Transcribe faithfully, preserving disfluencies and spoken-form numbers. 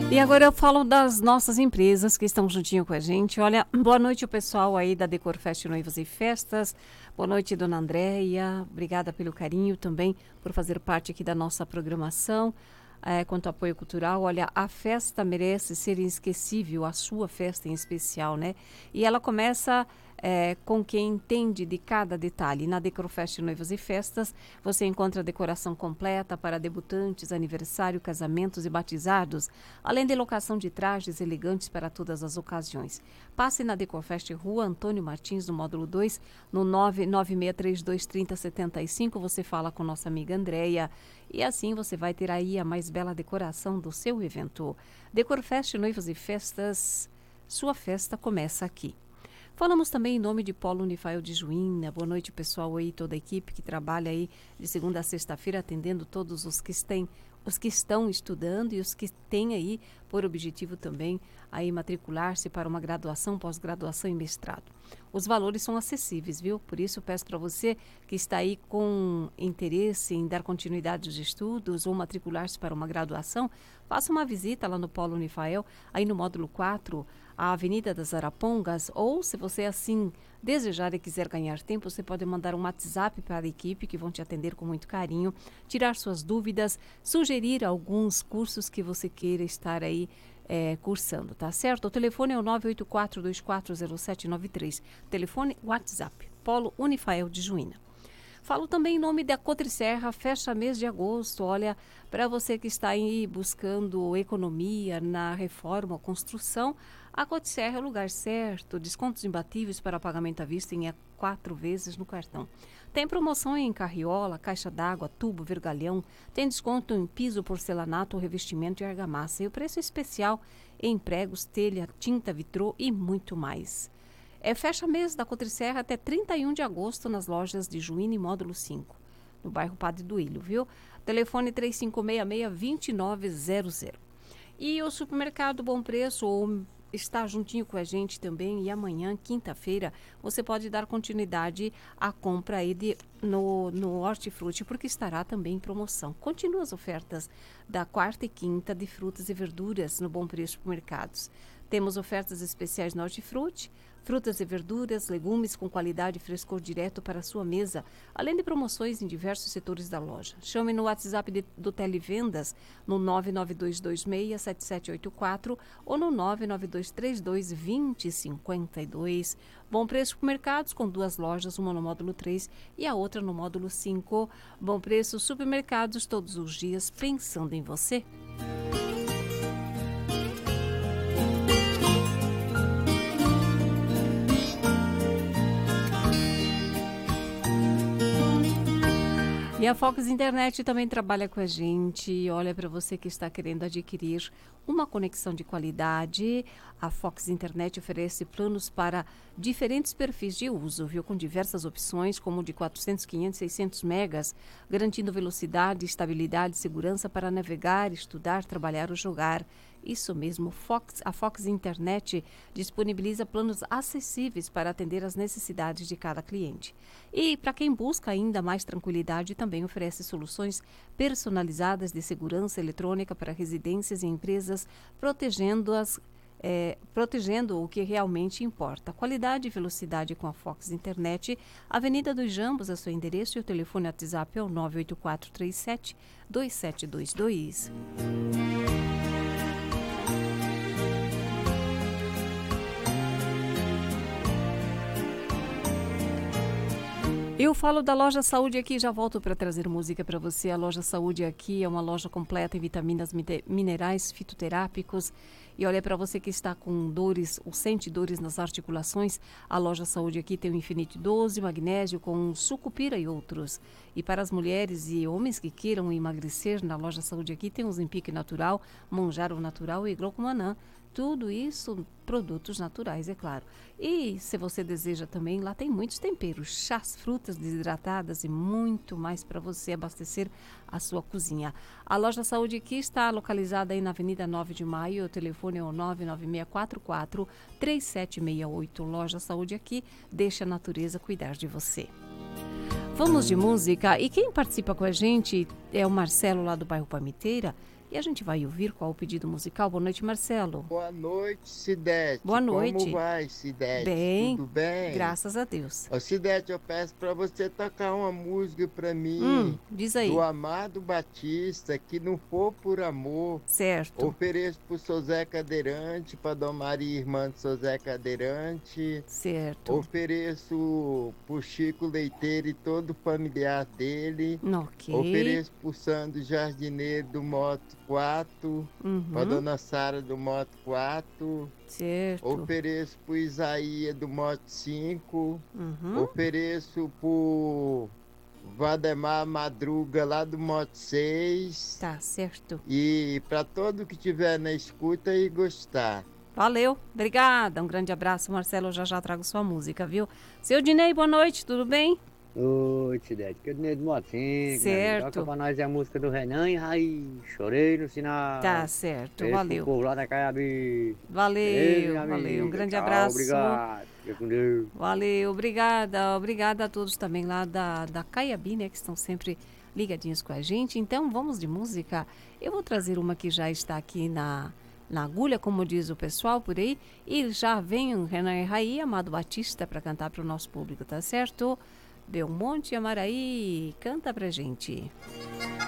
E agora eu falo das nossas empresas que estão juntinho com a gente. Olha, boa noite o pessoal aí da Decorfest Noivas e Festas. Boa noite, dona Andréia. Obrigada pelo carinho também, por fazer parte aqui da nossa programação. É, quanto ao apoio cultural, olha, a festa merece ser inesquecível, a sua festa em especial, né? E ela começa é, com quem entende de cada detalhe. Na Decorfest Noivas e Festas, você encontra decoração completa para debutantes, aniversário, casamentos e batizados, além de locação de trajes elegantes para todas as ocasiões. Passe na Decorfest Rua Antônio Martins, no módulo dois, no nove nove seis três dois três zero sete cinco. Você fala com nossa amiga Andréia. E assim você vai ter aí a mais bela decoração do seu evento. Decorfest Noivas e Festas, sua festa começa aqui. Falamos também em nome de Polo Unifael de Juína. Boa noite, pessoal aí, toda a equipe que trabalha aí de segunda a sexta-feira, atendendo todos os que têm, os que estão estudando e os que têm aí por objetivo também aí matricular-se para uma graduação, pós-graduação e mestrado. Os valores são acessíveis, viu? Por isso peço para você que está aí com interesse em dar continuidade aos estudos ou matricular-se para uma graduação, faça uma visita lá no Polo Unifael, aí no módulo quatro, a Avenida das Arapongas, ou se você assim desejar e quiser ganhar tempo, você pode mandar um WhatsApp para a equipe que vão te atender com muito carinho, tirar suas dúvidas, sugerir alguns cursos que você queira estar aí É, cursando, tá certo? O telefone é o nove oito quatro dois quatro zero sete nove três. Telefone WhatsApp, Polo Unifael de Juína. Falo também em nome da Cotriserra, fecha mês de agosto. Olha, para você que está aí buscando economia na reforma ou construção, a Cotriserra é o lugar certo. Descontos imbatíveis para pagamento à vista em quatro vezes no cartão. Tem promoção em carriola, caixa d'água, tubo, vergalhão. Tem desconto em piso, porcelanato, revestimento e argamassa. E o preço especial em pregos, telha, tinta, vitrô e muito mais. É fecha mês da Cotriserra até trinta e um de agosto nas lojas de Juína e Módulo cinco, no bairro Padre Duílio, viu? Telefone três cinco seis seis, dois nove zero zero. E o Supermercado Bom Preço ou está juntinho com a gente também, e amanhã, quinta-feira, você pode dar continuidade à compra aí de, no, no Hortifruti, porque estará também em promoção. Continua as ofertas da quarta e quinta de frutas e verduras no Bom Preço Supermercados. Temos ofertas especiais no Hortifruti, frutas e verduras, legumes com qualidade e frescor direto para a sua mesa, além de promoções em diversos setores da loja. Chame no WhatsApp de, do Televendas no nove nove dois dois seis sete sete oito quatro ou no nove nove dois três dois dois zero cinco dois. Bom Preço Supermercados com duas lojas, uma no módulo três e a outra no módulo cinco. Bom Preço Supermercados todos os dias pensando em você. E a Fox Internet também trabalha com a gente. Olha, para você que está querendo adquirir uma conexão de qualidade, a Fox Internet oferece planos para diferentes perfis de uso, viu? Com diversas opções, como de quatrocentos, quinhentos, seiscentos megas, garantindo velocidade, estabilidade e segurança para navegar, estudar, trabalhar ou jogar. Isso mesmo, Fox, a Fox Internet disponibiliza planos acessíveis para atender às necessidades de cada cliente. E para quem busca ainda mais tranquilidade, também oferece soluções personalizadas de segurança eletrônica para residências e empresas, protegendo-as, é, protegendo o que realmente importa. Qualidade e velocidade com a Fox Internet. Avenida dos Jambos é seu endereço e o telefone WhatsApp é o nove oito quatro três sete dois sete dois dois. Eu falo da Loja Saúde aqui, já volto para trazer música para você. A Loja Saúde aqui é uma loja completa em vitaminas, minerais, fitoterápicos. E olha, para você que está com dores ou sente dores nas articulações, a Loja Saúde aqui tem o Infinite doze, magnésio com sucupira e outros. E para as mulheres e homens que queiram emagrecer, na Loja Saúde aqui tem o Zempic Natural, Monjaro Natural e Glucomanã. Tudo isso, produtos naturais, é claro. E se você deseja também, lá tem muitos temperos, chás, frutas desidratadas e muito mais para você abastecer a sua cozinha. A Loja Saúde aqui está localizada aí na Avenida nove de Maio, o telefone é o nove nove seis quatro quatro três sete seis oito. Loja Saúde aqui, deixa a natureza cuidar de você. Vamos de música, e quem participa com a gente é o Marcelo lá do bairro Palmiteira. E a gente vai ouvir qual o pedido musical. Boa noite, Marcelo. Boa noite, Cidete. Boa noite. Como vai, Cidete? Bem, Tudo bem? graças a Deus. Ô, Cidete, eu peço para você tocar uma música para mim, Hum, diz aí. do Amado Batista, Que Não For Por Amor. Certo. Ofereço pro seu Zé Cadeirante, para Dona Maria, irmã do seu Zé Cadeirante. Certo. Ofereço pro Chico Leiteiro e todo o familiar dele. Ok. Ofereço pro Sandro Jardineiro do Moto quatro, Uhum. pra Dona Sara do Moto quatro. Certo. Ofereço pro Isaías do Moto cinco. Uhum. Ofereço pro Valdemar Madruga lá do Moto seis. Tá certo. E para todo que tiver na escuta e gostar. Valeu, obrigada. Um grande abraço, Marcelo. Eu já já trago sua música, viu? Seu Dinei, boa noite, tudo bem? Oi, Cidete, que é o Dinei do Motinho. Certo. Toca pra nós a música do Renan e Raí. Chorei no sinal. Tá certo, Esse valeu. pro povo lá da Caiabi. Valeu, Ei, minha valeu. Um amiga. grande Tchau, abraço. Obrigado. Fica com Deus. Valeu, obrigada. Obrigada a todos também lá da, da Caiabi, né? Que estão sempre ligadinhos com a gente. Então, vamos de música. Eu vou trazer uma que já está aqui na, na agulha, como diz o pessoal por aí. E já vem o Renan e Raí, Amado Batista, para cantar para o nosso público, tá certo? Belmonte e Amaraí, canta pra gente.